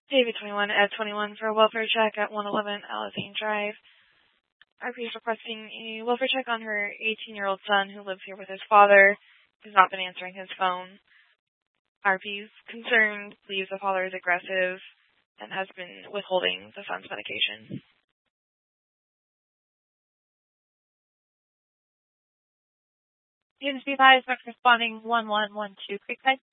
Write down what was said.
David 21, Ed 21 for a welfare check at 111 Alazine Drive. RP is requesting a welfare check on her 18-year-old son who lives here with his father, who's not been answering his phone. RP is concerned, believes the father is aggressive, and has been withholding the son's medication. Students be advised, responding 1112 Creekside.